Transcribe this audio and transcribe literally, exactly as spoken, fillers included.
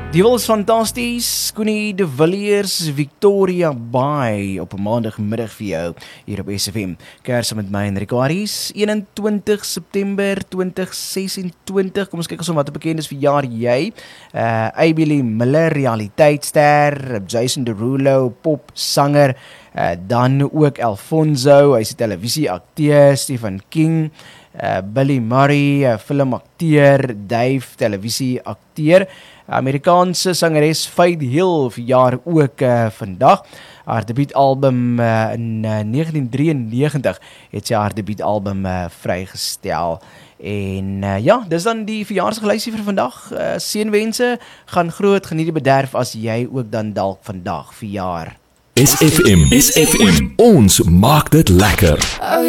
Die was fantasties, Connie de Villiers, Victoria Bay op 'n maandagmiddag vir jou hier op S F M. Kers met my Enrico Aries, eenentwintig September tweeduisend sesentwintig. Kom ons kyk ons om wat bekend is vir jaar jy. Uh, Abieli Miller, realiteitster, Jason Derulo, popsanger, uh, dan ook Alfonso, hy's 'n televisieakteur, Stephen King, uh, Billy Murray, uh, filmakteur, Dave, televisieakteur, Amerikaanse sangeres Faith Hill verjaar ook uh, vandag. Haar debuutalbum uh, in uh, negentien drieënnegentig het sy haar debuutalbum uh, vrygestel. En uh, ja, dis dan die verjaarsdaglysie vir vandag. Uh, seënwense, gaan groot, geniet die bederf as jy ook dan dalk vandag verjaar. S F M, S F M, ons maak dit lekker.